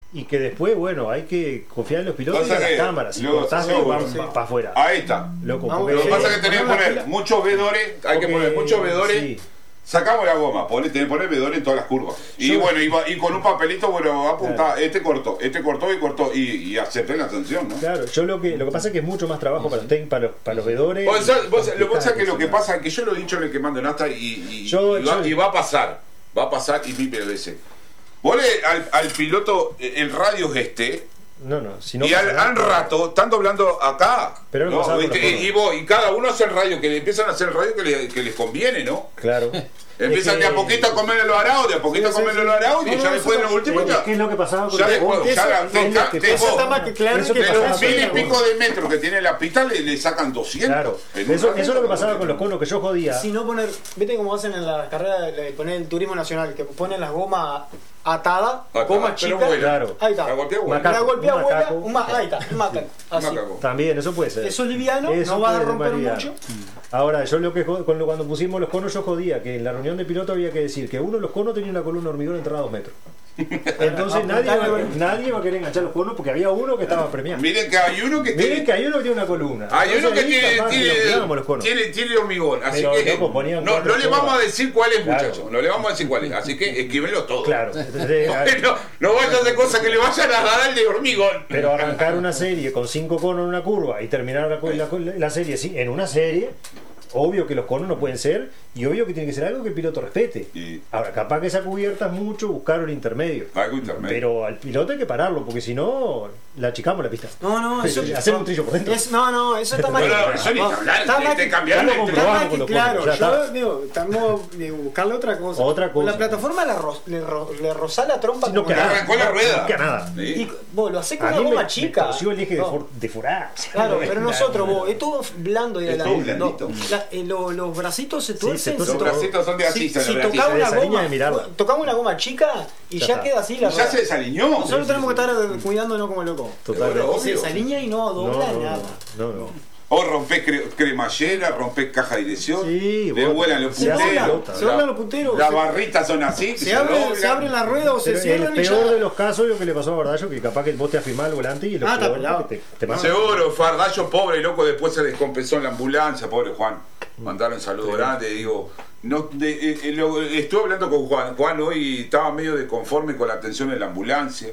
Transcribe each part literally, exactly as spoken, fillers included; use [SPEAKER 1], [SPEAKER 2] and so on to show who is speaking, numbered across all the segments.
[SPEAKER 1] Y que después, bueno, hay que confiar en los pilotos y en las cámaras. Si
[SPEAKER 2] luego,
[SPEAKER 1] cortás,
[SPEAKER 2] seguro,
[SPEAKER 1] van
[SPEAKER 2] sí.
[SPEAKER 1] para afuera.
[SPEAKER 2] Ahí está.
[SPEAKER 1] Loco,
[SPEAKER 2] Vamos,
[SPEAKER 1] porque
[SPEAKER 2] lo que pasa
[SPEAKER 1] sí,
[SPEAKER 2] es que tenés que poner muchos vedores, hay
[SPEAKER 1] porque,
[SPEAKER 2] que poner muchos vedores.
[SPEAKER 1] Sí.
[SPEAKER 2] Sacamos la goma, ponés, tenés que poner vedores en todas las curvas. Y
[SPEAKER 1] Yo,
[SPEAKER 2] bueno, y, va, y con un papelito, bueno, va a apuntar,
[SPEAKER 1] claro.
[SPEAKER 2] este cortó, este cortó y cortó. Y, y acepté la sanción, ¿no?
[SPEAKER 1] Claro, yo lo que lo que pasa es que es mucho más trabajo para los técnicos, para los, para los vedores.
[SPEAKER 2] Vos, sabés- vos- lo que pasa es que
[SPEAKER 1] Complicado,
[SPEAKER 2] lo que pasa es que yo lo he dicho en el que mando en hasta y, y,
[SPEAKER 1] Yo-
[SPEAKER 2] y va,
[SPEAKER 1] yo-
[SPEAKER 2] y va a pasar, va a pasar y mil veces. Vos le al, al piloto, el radio es este,
[SPEAKER 1] No, no, si no
[SPEAKER 2] y al,
[SPEAKER 1] pasa nada,
[SPEAKER 2] al rato están doblando acá.
[SPEAKER 1] Pero no
[SPEAKER 2] ¿no?
[SPEAKER 1] pasaba con
[SPEAKER 2] ¿Viste?
[SPEAKER 1] los
[SPEAKER 2] y, y, vos- y cada uno hace el radio, que le empiezan a hacer el radio que, le- que les conviene, ¿no?
[SPEAKER 1] Claro.
[SPEAKER 2] Empiezan
[SPEAKER 1] Es
[SPEAKER 2] de
[SPEAKER 1] que-
[SPEAKER 2] a poquito a comer los araos, de a poquito a comer los araos, y
[SPEAKER 3] No,
[SPEAKER 2] ya
[SPEAKER 3] no,
[SPEAKER 2] después en
[SPEAKER 3] eso
[SPEAKER 2] lo último
[SPEAKER 1] Es
[SPEAKER 2] ya.
[SPEAKER 1] que es lo que pasaba con
[SPEAKER 2] Ya
[SPEAKER 1] los
[SPEAKER 2] después,
[SPEAKER 1] bonos.
[SPEAKER 2] ya la-
[SPEAKER 3] Eso-
[SPEAKER 2] te-
[SPEAKER 1] eso-
[SPEAKER 2] te-
[SPEAKER 1] eso
[SPEAKER 2] vos-
[SPEAKER 3] está más que claro
[SPEAKER 1] eso
[SPEAKER 3] que
[SPEAKER 1] te
[SPEAKER 2] de
[SPEAKER 1] pasaba
[SPEAKER 2] los
[SPEAKER 1] con
[SPEAKER 2] mil y
[SPEAKER 1] los
[SPEAKER 2] pico
[SPEAKER 1] bonos.
[SPEAKER 2] de metros que tiene la pista le, le sacan doscientos.
[SPEAKER 1] Claro,
[SPEAKER 2] En un
[SPEAKER 1] eso,
[SPEAKER 2] rato,
[SPEAKER 1] eso es lo que pasaba
[SPEAKER 2] ¿no?
[SPEAKER 1] con los conos que yo jodía.
[SPEAKER 3] Si no poner, viste cómo hacen en la carrera de poner el turismo nacional, que ponen las gomas atadas,
[SPEAKER 2] Atada,
[SPEAKER 3] gomas
[SPEAKER 2] pero
[SPEAKER 3] chicas.
[SPEAKER 2] buena.
[SPEAKER 1] Claro.
[SPEAKER 3] Ahí está.
[SPEAKER 2] La golpea buena.
[SPEAKER 1] Macaco,
[SPEAKER 3] La golpea
[SPEAKER 1] un
[SPEAKER 3] buena,
[SPEAKER 1] macaco.
[SPEAKER 3] un ma- ahí está, un macaco. Así.
[SPEAKER 2] Macaco.
[SPEAKER 1] También, eso puede ser.
[SPEAKER 3] Eso es liviano,
[SPEAKER 1] Eso
[SPEAKER 3] no va a
[SPEAKER 1] puede
[SPEAKER 3] romper
[SPEAKER 1] variar.
[SPEAKER 3] mucho.
[SPEAKER 1] Ahora, yo lo que jod- cuando, cuando pusimos los conos, yo jodía que en la reunión de piloto había que decir que uno de los conos tenía una columna de hormigón entrada a dos metros. Entonces nadie, va- nadie va a querer enganchar los conos porque había uno que estaba premiado.
[SPEAKER 2] Miren que hay uno que
[SPEAKER 1] Miren
[SPEAKER 2] tiene.
[SPEAKER 1] que hay uno que tiene una columna.
[SPEAKER 2] Hay uno
[SPEAKER 1] Entonces,
[SPEAKER 2] que
[SPEAKER 1] ahí
[SPEAKER 2] tiene,
[SPEAKER 1] capaz que lo
[SPEAKER 2] tiene,
[SPEAKER 1] cuidábamos los conos.
[SPEAKER 2] tiene, tiene hormigón. Así
[SPEAKER 1] Pero,
[SPEAKER 2] que.
[SPEAKER 1] loco, ponían
[SPEAKER 2] no,
[SPEAKER 1] cuatro
[SPEAKER 2] no le vamos a
[SPEAKER 1] conos.
[SPEAKER 2] decir cuál es,
[SPEAKER 1] Claro.
[SPEAKER 2] muchachos. No le vamos a decir cuál es. Así que esquívenlo todo.
[SPEAKER 1] Claro. Entonces,
[SPEAKER 2] no, no vayan a hacer cosas que le vayan a dar de hormigón.
[SPEAKER 1] pero arrancar una serie con cinco conos en una curva y terminar la, la, la serie sí, en una serie, obvio que los conos no pueden ser y obvio que tiene que ser algo que el piloto respete.
[SPEAKER 2] Y
[SPEAKER 1] Ahora, capaz que esa cubierta es mucho buscar el intermedio.
[SPEAKER 2] algo intermedio.
[SPEAKER 1] Pero al piloto hay que pararlo porque si no, la achicamos la pista.
[SPEAKER 3] No, no, eso.
[SPEAKER 1] Hacer un trillo por dentro.
[SPEAKER 3] Es, no, no, eso está mal.
[SPEAKER 2] No, no, eso ni
[SPEAKER 3] No,
[SPEAKER 2] que hablar,
[SPEAKER 3] está
[SPEAKER 2] te-
[SPEAKER 3] mal
[SPEAKER 2] te
[SPEAKER 3] que-
[SPEAKER 2] cambiaron
[SPEAKER 3] está
[SPEAKER 1] el
[SPEAKER 3] mal
[SPEAKER 1] trabajo
[SPEAKER 3] que
[SPEAKER 1] con los
[SPEAKER 3] claro,
[SPEAKER 1] conos, ya
[SPEAKER 3] yo
[SPEAKER 1] está.
[SPEAKER 3] digo, estamos de buscarle otra cosa.
[SPEAKER 1] Otra cosa.
[SPEAKER 3] La plataforma la ro- le, ro- le rozá la trompa
[SPEAKER 1] Sí, no
[SPEAKER 3] como
[SPEAKER 1] queda
[SPEAKER 3] la-
[SPEAKER 2] arrancó la rueda.
[SPEAKER 1] No queda nada.
[SPEAKER 2] Sí.
[SPEAKER 3] Y vos lo hacés con
[SPEAKER 1] A
[SPEAKER 3] una
[SPEAKER 1] mí
[SPEAKER 3] goma
[SPEAKER 1] me,
[SPEAKER 3] chica.
[SPEAKER 1] me torció el eje de,
[SPEAKER 3] No.
[SPEAKER 1] for- de furar.
[SPEAKER 3] Claro, pero nosotros, vos, es todo blando y
[SPEAKER 2] Es todo
[SPEAKER 3] adelante. No,
[SPEAKER 2] blandito.
[SPEAKER 3] la- eh, lo- los bracitos se
[SPEAKER 1] se
[SPEAKER 3] tuercen.
[SPEAKER 1] tuercen
[SPEAKER 3] se
[SPEAKER 2] Los
[SPEAKER 3] to-
[SPEAKER 2] bracitos son de
[SPEAKER 3] si,
[SPEAKER 2] artista.
[SPEAKER 3] si
[SPEAKER 2] los
[SPEAKER 3] tocamos
[SPEAKER 2] bracitos.
[SPEAKER 3] una
[SPEAKER 1] desaliña
[SPEAKER 3] goma,
[SPEAKER 1] de mirarla.
[SPEAKER 3] tocamos una goma chica y
[SPEAKER 1] Ya
[SPEAKER 3] ya,
[SPEAKER 1] está.
[SPEAKER 3] queda así la
[SPEAKER 2] Ya
[SPEAKER 3] rueda.
[SPEAKER 2] se desaliñó.
[SPEAKER 3] Nosotros
[SPEAKER 1] Sí,
[SPEAKER 3] tenemos
[SPEAKER 1] sí,
[SPEAKER 3] que estar cuidándonos como locos.
[SPEAKER 1] Totalmente.
[SPEAKER 2] Bueno,
[SPEAKER 3] Y se
[SPEAKER 2] obvio.
[SPEAKER 3] desaliña y no
[SPEAKER 1] No,
[SPEAKER 3] dobla
[SPEAKER 1] no,
[SPEAKER 3] nada.
[SPEAKER 1] no, no.
[SPEAKER 2] O rompés cre- cremallera, rompés caja de dirección,
[SPEAKER 1] Sí,
[SPEAKER 2] le
[SPEAKER 1] vos-
[SPEAKER 2] vuelan los
[SPEAKER 3] Se
[SPEAKER 2] punteros.
[SPEAKER 3] dobla, se doblan los punteros.
[SPEAKER 2] Las
[SPEAKER 3] se-
[SPEAKER 2] barritas son así. que
[SPEAKER 3] Se abre,
[SPEAKER 2] doblan.
[SPEAKER 3] se abre la rueda o se
[SPEAKER 1] Pero el
[SPEAKER 3] cierran y
[SPEAKER 1] peor
[SPEAKER 3] ya.
[SPEAKER 1] de los casos es lo que le pasó a Bardallo, que capaz que vos te afirmás el volante y lo
[SPEAKER 3] Ah, está
[SPEAKER 1] peor
[SPEAKER 3] pelado.
[SPEAKER 1] es que te, te pasa.
[SPEAKER 2] Seguro, Fardallo pobre, loco, después se descompensó en la ambulancia, pobre Juan. Mandaron un saludo grande, digo. No, de, eh, eh, lo- estuve hablando con Juan. Juan hoy estaba medio desconforme con la atención en la ambulancia.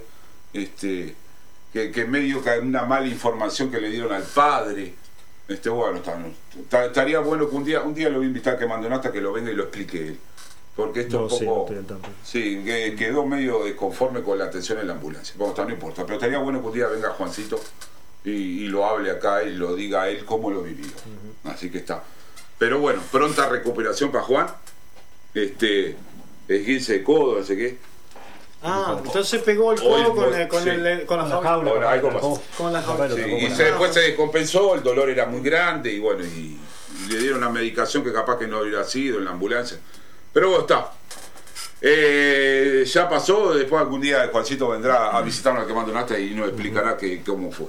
[SPEAKER 2] Este, que, que medio que una mala información que le dieron al padre. Este, bueno, está, no, está- estaría bueno que un día, un día lo voy a invitar que mande nota que lo venga y lo explique él. Porque esto
[SPEAKER 1] No
[SPEAKER 2] un
[SPEAKER 1] sé, no
[SPEAKER 2] poco.
[SPEAKER 1] estoy al tanto.
[SPEAKER 2] Sí, que quedó medio desconforme con la atención en la ambulancia. Bueno, está, no importa, pero estaría bueno que un día venga Juancito y, y lo hable acá y lo diga a él cómo lo vivió. Así que está. Pero bueno, pronta recuperación para Juan. Este, esguince de codo, no sé qué.
[SPEAKER 3] Ah, entonces pegó el
[SPEAKER 2] Hoy,
[SPEAKER 3] codo con,
[SPEAKER 2] hoy,
[SPEAKER 3] el, con,
[SPEAKER 2] sí.
[SPEAKER 3] el, con la
[SPEAKER 1] Con la
[SPEAKER 3] jaula.
[SPEAKER 1] jaula.
[SPEAKER 2] Bueno, algo
[SPEAKER 1] con la
[SPEAKER 2] pasó.
[SPEAKER 3] Con la
[SPEAKER 1] Capaz
[SPEAKER 3] jaula.
[SPEAKER 1] lo
[SPEAKER 2] Sí,
[SPEAKER 1] tocó
[SPEAKER 2] y
[SPEAKER 1] con
[SPEAKER 2] se,
[SPEAKER 1] la-
[SPEAKER 2] después se descompensó, el dolor era muy grande y bueno, y, y le dieron una medicación que capaz que no hubiera sido en la ambulancia. Pero bueno, está. Eh, ya pasó, después algún día Juancito vendrá a visitarnos al que mando Nasta y nos explicará que, cómo fue.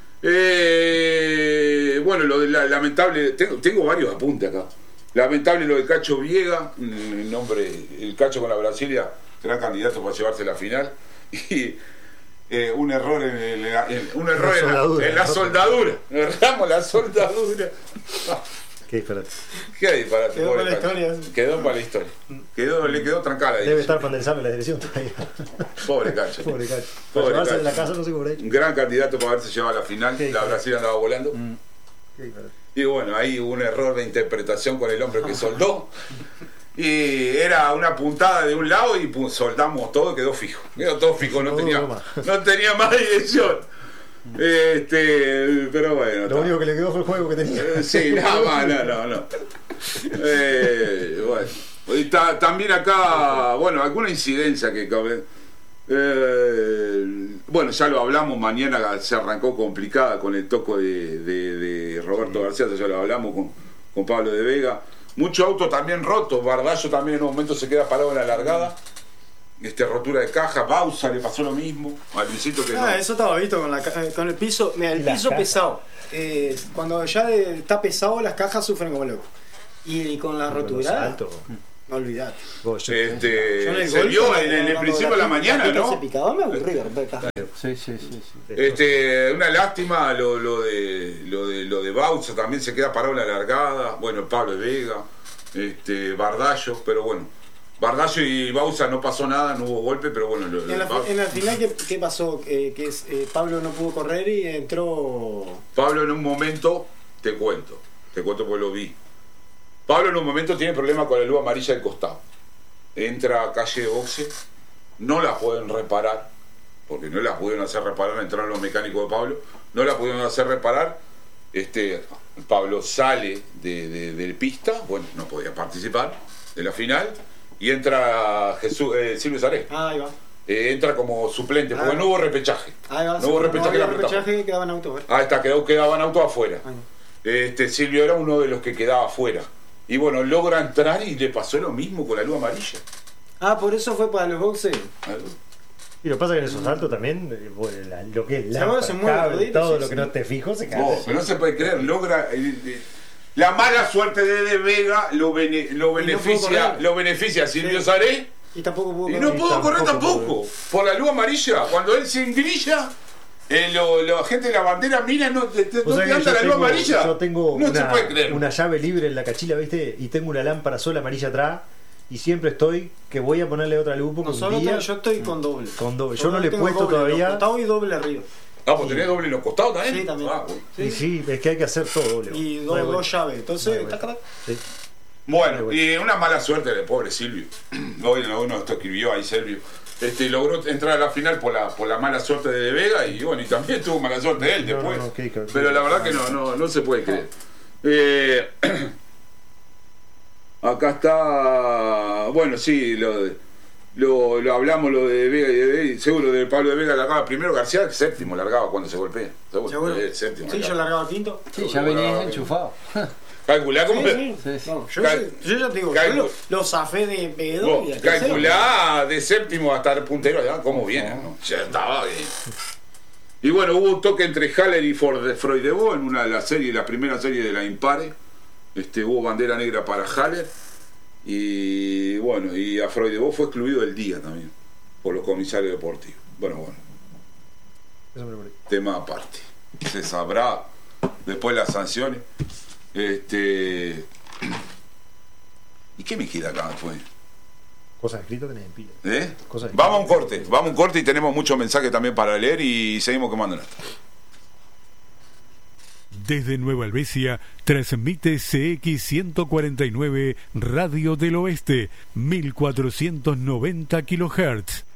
[SPEAKER 2] Eh, bueno, lo de la lamentable, tengo, tengo varios apuntes acá. Lamentable lo de Cacho Viega, el nombre, el Cacho con la Brasilia, gran candidato para llevarse la final. Y eh, un error en, el- en- un error en la,
[SPEAKER 1] soldadura.
[SPEAKER 2] en la soldadura. Erramos la soldadura.
[SPEAKER 1] Qué disparate.
[SPEAKER 2] Qué disparate,
[SPEAKER 3] Quedó
[SPEAKER 2] pobre
[SPEAKER 3] para la
[SPEAKER 2] Cacho.
[SPEAKER 3] historia.
[SPEAKER 2] Quedó para la historia. Quedó, le quedó trancada la
[SPEAKER 1] Debe
[SPEAKER 2] dirección.
[SPEAKER 1] estar pandalizando la dirección todavía.
[SPEAKER 2] Pobre Cacho.
[SPEAKER 1] Pobre Cacho.
[SPEAKER 2] Pobre
[SPEAKER 1] Para llevarse
[SPEAKER 2] Cacho.
[SPEAKER 1] de la casa no sé cómo
[SPEAKER 2] Un gran candidato para haberse llevado a la final.
[SPEAKER 1] Qué
[SPEAKER 2] La
[SPEAKER 1] disparate.
[SPEAKER 2] Brasil andaba volando.
[SPEAKER 1] Qué disparate.
[SPEAKER 2] Y bueno, ahí hubo un error de interpretación con el hombre que soldó. Y era una puntada de un lado y pum, soldamos todo, quedó fijo. Quedó todo fijo, no
[SPEAKER 1] No
[SPEAKER 2] tenía,
[SPEAKER 1] duró más.
[SPEAKER 2] no tenía más dirección. Este, pero bueno.
[SPEAKER 1] Lo
[SPEAKER 2] está.
[SPEAKER 1] único que le quedó fue el juego que tenía.
[SPEAKER 2] Eh, Sí, nada más, no, no, no. Eh, bueno. Y ta- también acá, bueno, alguna incidencia que cabe. Eh, bueno, ya lo hablamos, mañana se arrancó complicada con el toco de, de- de Roberto García, ya lo hablamos con, con Pablo de Vega. Mucho auto también roto, Bardallo también en un momento se queda parado en la largada. Este, rotura de caja, Bausa le pasó lo mismo, a Luisito que no.
[SPEAKER 3] Ah, eso estaba visto con, la, ca- con el piso. Mira, el
[SPEAKER 1] La
[SPEAKER 3] piso
[SPEAKER 1] caja.
[SPEAKER 3] pesado. Eh, cuando ya de- está pesado, las cajas sufren como loco. Y, con la
[SPEAKER 1] Con los
[SPEAKER 3] rotura.
[SPEAKER 1] saltos.
[SPEAKER 3] No olvidate.
[SPEAKER 1] Vos, yo-
[SPEAKER 2] Este,
[SPEAKER 3] Yo en el
[SPEAKER 2] se
[SPEAKER 3] golpe,
[SPEAKER 2] vio en, en el
[SPEAKER 3] cuando
[SPEAKER 2] principio de la mañana,
[SPEAKER 3] pica
[SPEAKER 2] ¿no?
[SPEAKER 3] Se picaba, me aburrí de repente.
[SPEAKER 4] Sí, sí, sí, sí.
[SPEAKER 2] Este, una lástima lo, lo de lo de lo de Bausa, también se queda parado en la largada. Bueno, Pablo de Vega, este, Bardallo, pero bueno, Bardallo y Bausa no pasó nada, no hubo golpe, pero bueno, lo, lo
[SPEAKER 3] En
[SPEAKER 2] de
[SPEAKER 3] la,
[SPEAKER 2] Bausa-
[SPEAKER 3] en la final, ¿qué, qué pasó? Eh, que es, eh, Pablo no pudo correr y entró.
[SPEAKER 2] Pablo en un momento, te cuento, te cuento porque lo vi. Pablo en un momento tiene problemas con la luz amarilla del costado. Entra a calle de boxe, no la pueden reparar, porque no la pudieron hacer reparar, entraron los mecánicos de Pablo, no la pudieron hacer reparar. Este, Pablo sale de, de, de pista, bueno, no podía participar de la final, y entra Jesús, eh, Silvio Saré.
[SPEAKER 3] Ah, ahí va.
[SPEAKER 2] Eh, entra como suplente, porque
[SPEAKER 3] Ah.
[SPEAKER 2] no hubo repechaje.
[SPEAKER 3] Ahí va.
[SPEAKER 2] No hubo repechaje,
[SPEAKER 3] no
[SPEAKER 2] la
[SPEAKER 3] había
[SPEAKER 2] apretamos.
[SPEAKER 3] repechaje, quedaban autos. ¿eh?
[SPEAKER 2] Ah, está, quedó, quedaban autos afuera.
[SPEAKER 3] Ahí
[SPEAKER 2] Este, Silvio era uno de los que quedaba afuera. Y bueno, logra entrar y le pasó lo mismo con la luz amarilla.
[SPEAKER 3] Ah, por eso fue para los boxes.
[SPEAKER 1] Y lo que pasa es que en esos saltos también, eh, bueno, la- lo que es
[SPEAKER 3] Se
[SPEAKER 1] la
[SPEAKER 3] mueve, se mueve,
[SPEAKER 1] cable,
[SPEAKER 3] rodito,
[SPEAKER 1] todo
[SPEAKER 3] sí,
[SPEAKER 1] lo que
[SPEAKER 3] sí.
[SPEAKER 1] no te fijo se cae.
[SPEAKER 2] No, pero no se puede creer, logra. eh, eh, la mala suerte de De Vega lo, bene- lo
[SPEAKER 3] pudo
[SPEAKER 2] beneficia,
[SPEAKER 3] correr.
[SPEAKER 2] lo beneficia a Silvio
[SPEAKER 3] Sí.
[SPEAKER 2] Saré
[SPEAKER 3] Y tampoco pudo
[SPEAKER 2] y
[SPEAKER 3] correr.
[SPEAKER 2] no pudo correr
[SPEAKER 1] tampoco
[SPEAKER 2] tampoco. Por la luz amarilla, cuando él se engrilla, eh, lo- la gente de la bandera mira, no te, te,
[SPEAKER 1] O
[SPEAKER 2] no
[SPEAKER 1] sea
[SPEAKER 2] te
[SPEAKER 1] que
[SPEAKER 2] anda
[SPEAKER 1] yo
[SPEAKER 2] la luz
[SPEAKER 1] tengo,
[SPEAKER 2] amarilla.
[SPEAKER 1] yo tengo
[SPEAKER 2] no se
[SPEAKER 1] una,
[SPEAKER 2] puede creer.
[SPEAKER 1] una llave libre en la cachila, ¿viste? Y tengo una lámpara sola amarilla atrás. Y siempre estoy que voy a ponerle otra luz porque
[SPEAKER 3] No,
[SPEAKER 1] un
[SPEAKER 3] solo
[SPEAKER 1] día,
[SPEAKER 3] tengo- yo estoy con doble.
[SPEAKER 1] con doble. Yo no le he
[SPEAKER 3] tengo
[SPEAKER 1] puesto
[SPEAKER 3] doble,
[SPEAKER 1] todavía.
[SPEAKER 3] los costados y doble arriba.
[SPEAKER 2] Ah, pues tenés doble en los costados también.
[SPEAKER 3] Sí, también.
[SPEAKER 2] Ah, bueno.
[SPEAKER 1] Y sí, es que hay que hacer todo doble.
[SPEAKER 3] Y
[SPEAKER 1] No
[SPEAKER 3] dos,
[SPEAKER 1] hay
[SPEAKER 3] dos
[SPEAKER 1] vuelta.
[SPEAKER 3] llaves. Entonces,
[SPEAKER 1] No hay
[SPEAKER 3] taca,
[SPEAKER 1] vuelta.
[SPEAKER 3] taca.
[SPEAKER 1] Sí.
[SPEAKER 2] Bueno, y una mala suerte del pobre Silvio. Hoy uno esto escribió ahí Silvio. Este, logró entrar a la final por la, por la mala suerte de De Vega y bueno, y también tuvo mala suerte él
[SPEAKER 1] No,
[SPEAKER 2] después.
[SPEAKER 1] no, no, qué- qué-
[SPEAKER 2] Pero la verdad que no, no, no se puede creer. Eh, acá está, bueno, sí, lo, de- lo, lo hablamos, lo de Vega y de Vega, seguro de Pablo de Vega largaba primero, García séptimo largaba cuando se golpea. Seguro,
[SPEAKER 3] Seguro.
[SPEAKER 2] eh, séptimo.
[SPEAKER 3] Sí, yo largaba quinto.
[SPEAKER 4] Sí, ya venías enchufado.
[SPEAKER 2] Calculá cómo...
[SPEAKER 3] Sí,
[SPEAKER 4] Sí, sí.
[SPEAKER 3] No, yo,
[SPEAKER 2] Cal-
[SPEAKER 3] yo ya te digo,
[SPEAKER 2] cal-
[SPEAKER 3] yo lo, lo zafé de pedo
[SPEAKER 2] Vos,
[SPEAKER 3] y al tercero.
[SPEAKER 2] calculá de séptimo hasta el puntero allá, cómo viene, ¿no? Ya estaba bien. Y bueno, hubo un toque entre Haller y Ford- Freudevaux en una de las series, la primera serie de la Impare. Este, hubo bandera negra para Haller. Y bueno, y a Freudevaux fue excluido del día también, por los comisarios deportivos. Bueno, bueno,
[SPEAKER 1] Eso me lo perdí.
[SPEAKER 2] tema aparte. Se sabrá después las sanciones. Este. ¿Y qué me queda acá después?
[SPEAKER 1] Cosas escritas tenés en pila.
[SPEAKER 2] ¿Eh?
[SPEAKER 1] Cosas de-
[SPEAKER 2] Vamos a un corte, vamos a un corte y tenemos muchos mensajes también para leer y seguimos quemando esto.
[SPEAKER 5] Desde Nueva Albesia, transmite C X ciento cuarenta y nueve Radio del Oeste, mil cuatrocientos noventa kilohertz.